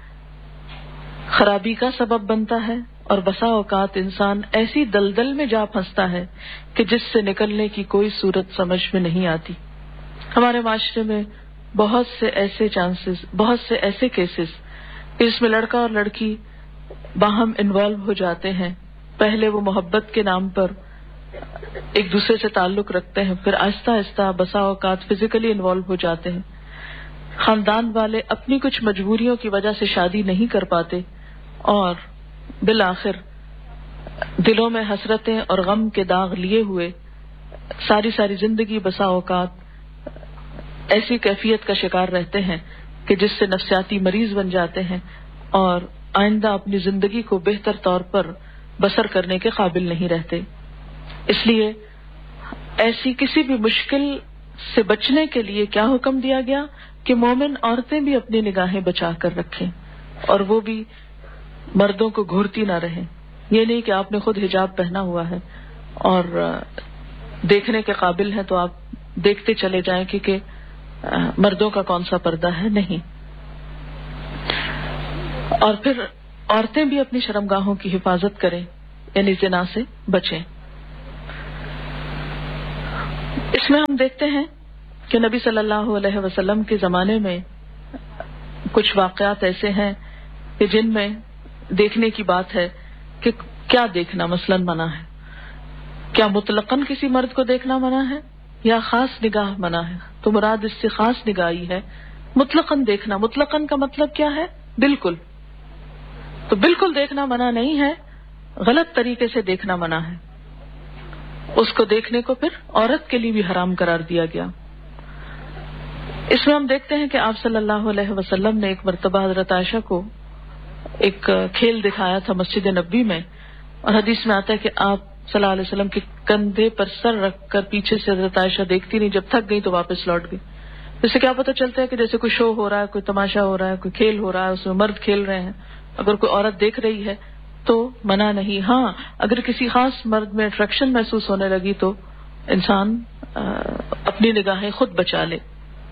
A: خرابی کا سبب بنتا ہے، اور بسا اوقات انسان ایسی دلدل میں جا پھنستا ہے کہ جس سے نکلنے کی کوئی صورت سمجھ میں نہیں آتی۔ ہمارے معاشرے میں بہت سے ایسے کیسز جس میں لڑکا اور لڑکی باہم انوالو ہو جاتے ہیں، پہلے وہ محبت کے نام پر ایک دوسرے سے تعلق رکھتے ہیں، پھر آہستہ آہستہ بسا اوقات فزیکلی انوالو ہو جاتے ہیں، خاندان والے اپنی کچھ مجبوریوں کی وجہ سے شادی نہیں کر پاتے، اور بالآخر دلوں میں حسرتیں اور غم کے داغ لیے ہوئے ساری زندگی بسا اوقات ایسی کیفیت کا شکار رہتے ہیں کہ جس سے نفسیاتی مریض بن جاتے ہیں اور آئندہ اپنی زندگی کو بہتر طور پر بسر کرنے کے قابل نہیں رہتے۔ اس لیے ایسی کسی بھی مشکل سے بچنے کے لیے کیا حکم دیا گیا کہ مومن عورتیں بھی اپنی نگاہیں بچا کر رکھیں، اور وہ بھی مردوں کو گھورتی نہ رہیں۔ یہ نہیں کہ آپ نے خود حجاب پہنا ہوا ہے اور دیکھنے کے قابل ہے تو آپ دیکھتے چلے جائیں کیونکہ مردوں کا کون سا پردہ ہے، نہیں۔ اور پھر عورتیں بھی اپنی شرمگاہوں کی حفاظت کریں، یعنی زنا سے بچیں۔ اس میں ہم دیکھتے ہیں کہ نبی صلی اللہ علیہ وسلم کے زمانے میں کچھ واقعات ایسے ہیں کہ جن میں دیکھنے کی بات ہے کہ کیا دیکھنا مثلاً منع ہے، کیا مطلقاً کسی مرد کو دیکھنا منع ہے یا خاص نگاہ منع ہے؟ تو مراد اس سے خاص نگاہی ہے۔ مطلقاً دیکھنا، مطلقاً کا مطلب کیا ہے؟ بالکل، تو بالکل دیکھنا منع نہیں ہے، غلط طریقے سے دیکھنا منع ہے۔ اس کو دیکھنے کو پھر عورت کے لیے بھی حرام قرار دیا گیا۔ اس میں ہم دیکھتے ہیں کہ آپ صلی اللہ علیہ وسلم نے ایک مرتبہ حضرت عائشہ کو ایک کھیل دکھایا تھا مسجد نبوی میں، اور حدیث میں آتا ہے کہ آپ صلی اللہ علیہ وسلم کے کندھے پر سر رکھ کر پیچھے سے حضرت عائشہ دیکھتی نہیں، جب تھک گئی تو واپس لوٹ گئی۔ اس سے کیا پتہ چلتا ہے کہ جیسے کوئی شو ہو رہا ہے، کوئی تماشا ہو رہا ہے، کوئی کھیل ہو رہا ہے، اس میں مرد کھیل رہے ہیں، اگر کوئی عورت دیکھ رہی ہے تو منع نہیں۔ ہاں، اگر کسی خاص مرد میں اٹریکشن محسوس ہونے لگی تو انسان اپنی نگاہیں خود بچا لے۔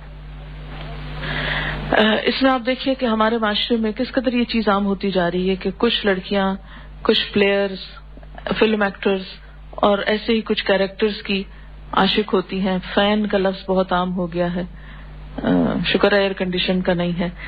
A: اس میں آپ دیکھیے کہ ہمارے معاشرے میں کس قدر یہ چیز عام ہوتی جا رہی ہے کہ کچھ لڑکیاں، کچھ پلیئرز، فلم ایکٹرز اور ایسے ہی کچھ کیریکٹرز کی عاشق ہوتی ہیں۔ فین کا لفظ بہت عام ہو گیا ہے، شکر ہے ایئر کنڈیشن کا نہیں ہے۔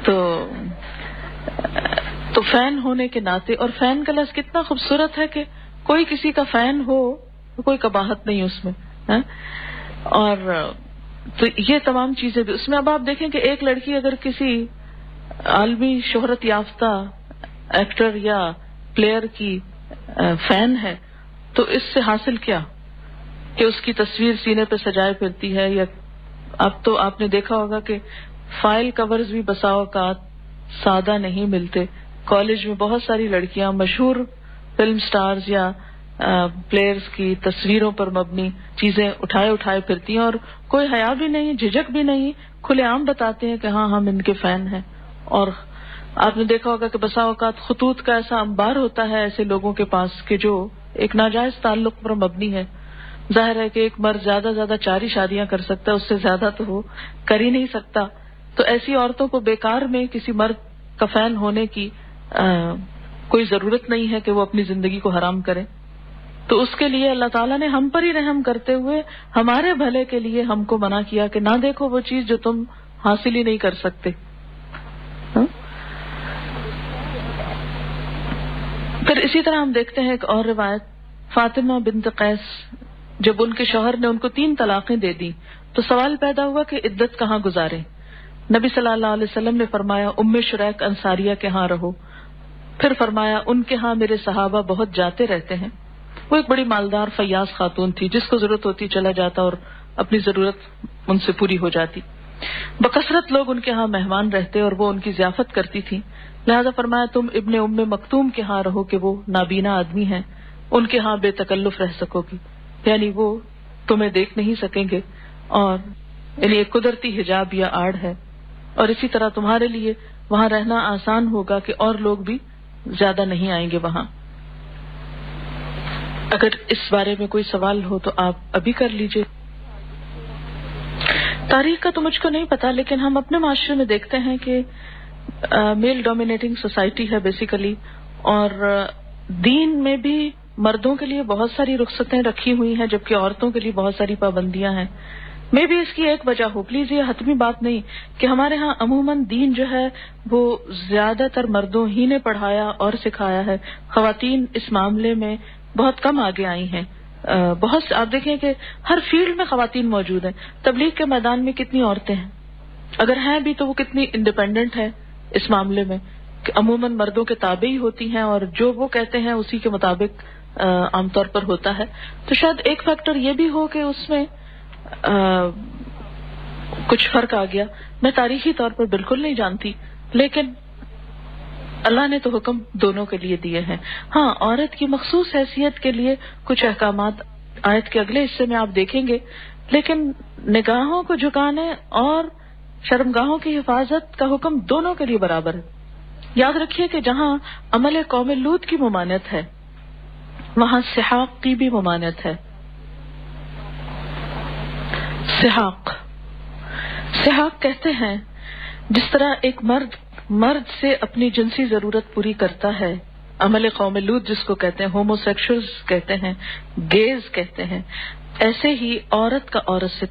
A: تو فین ہونے کے ناطے، اور فین کا لفظ کتنا خوبصورت ہے کہ کوئی کسی کا فین ہو تو کوئی قباحت نہیں اس میں، اور تو یہ تمام چیزیں بھی اس میں۔ اب آپ دیکھیں کہ ایک لڑکی اگر کسی عالمی شہرت یافتہ ایکٹر یا پلیئر کی فین ہے تو اس سے حاصل کیا کہ اس کی تصویر سینے پہ سجائے پھرتی ہے، یا اب تو آپ نے دیکھا ہوگا کہ فائل کورز بھی بسا اوقات سادہ نہیں ملتے۔ کالج میں بہت ساری لڑکیاں مشہور فلم سٹارز یا پلیئرز کی تصویروں پر مبنی چیزیں اٹھائے پھرتی ہیں، اور کوئی حیا بھی نہیں، جھجک بھی نہیں، کھلے عام بتاتے ہیں کہ ہاں ہم ان کے فین ہیں۔ اور آپ نے دیکھا ہوگا کہ بسا اوقات خطوط کا ایسا انبار ہوتا ہے ایسے لوگوں کے پاس کہ جو ایک ناجائز تعلق پر مبنی ہے، ظاہر ہے کہ ایک مرد زیادہ زیادہ 4 ہی شادیاں کر سکتا ہے، اس سے زیادہ تو وہ کر ہی نہیں سکتا. تو ایسی عورتوں کو بیکار میں کسی مرد کا فین ہونے کی کوئی ضرورت نہیں ہے کہ وہ اپنی زندگی کو حرام کریں. تو اس کے لیے اللہ تعالیٰ نے ہم پر ہی رحم کرتے ہوئے ہمارے بھلے کے لیے ہم کو منع کیا کہ نہ دیکھو وہ چیز جو تم حاصل ہی نہیں کر سکتے. پھر اسی طرح ہم دیکھتے ہیں ایک اور روایت، فاطمہ بنت قیس جب ان کے شوہر نے ان کو 3 طلاقیں دے دی تو سوال پیدا ہوا کہ عدت کہاں گزاریں. نبی صلی اللہ علیہ وسلم نے فرمایا ام شریک انصاریہ کے ہاں رہو. پھر فرمایا ان کے ہاں میرے صحابہ بہت جاتے رہتے ہیں. وہ ایک بڑی مالدار فیاض خاتون تھی، جس کو ضرورت ہوتی چلا جاتا اور اپنی ضرورت ان سے پوری ہو جاتی. بکثرت لوگ ان کے ہاں مہمان رہتے اور وہ ان کی ضیافت کرتی تھی. لہذا فرمایا تم ابن ام مکتوم کے ہاں رہو کہ وہ نابینا آدمی ہیں، ان کے ہاں بے تکلف رہ سکو گی، یعنی وہ تمہیں دیکھ نہیں سکیں گے، اور یعنی ایک قدرتی حجاب یا آڑ ہے. اور اسی طرح تمہارے لیے وہاں رہنا آسان ہوگا کہ اور لوگ بھی زیادہ نہیں آئیں گے وہاں. اگر اس بارے میں کوئی سوال ہو تو آپ ابھی کر لیجئے. تاریخ کا تو مجھ کو نہیں پتا، لیکن ہم اپنے معاشرے میں دیکھتے ہیں کہ میل ڈومینیٹنگ سوسائٹی ہے بیسیکلی، اور دین میں بھی مردوں کے لیے بہت ساری رخصتیں رکھی ہوئی ہیں جبکہ عورتوں کے لیے بہت ساری پابندیاں ہیں. میں بھی اس کی ایک وجہ ہو، پلیز یہ حتمی بات نہیں کہ ہمارے ہاں عموماً دین جو ہے وہ زیادہ تر مردوں ہی نے پڑھایا اور سکھایا ہے. خواتین اس معاملے میں بہت کم آگے آئی ہیں. بہت آپ دیکھیں کہ ہر فیلڈ میں خواتین موجود ہیں. تبلیغ کے میدان میں کتنی عورتیں ہیں، اگر ہیں بھی تو وہ کتنی انڈیپینڈنٹ ہیں اس معاملے میں کہ عموماً مردوں کے تابع ہی ہوتی ہیں اور جو وہ کہتے ہیں اسی کے مطابق عام طور پر ہوتا ہے. تو شاید ایک فیکٹر یہ بھی ہو کہ اس میں کچھ فرق آ گیا. میں تاریخی طور پر بالکل نہیں جانتی، لیکن اللہ نے تو حکم دونوں کے لیے دیے ہیں. ہاں، عورت کی مخصوص حیثیت کے لیے کچھ احکامات آیت کے اگلے حصے میں آپ دیکھیں گے، لیکن نگاہوں کو جھکانے اور شرمگاہوں کی حفاظت کا حکم دونوں کے لیے برابر ہے. یاد رکھیے کہ جہاں عمل قوم لوط کی ممانعت ہے وہاں سحاق کی بھی ممانعت ہے. سحاق کہتے ہیں جس طرح ایک مرد سے اپنی جنسی ضرورت پوری کرتا ہے، عمل قوم لوط جس کو کہتے ہیں، ہومو سیکشولز کہتے ہیں، گیز کہتے ہیں، ایسے ہی عورت کا عورت سے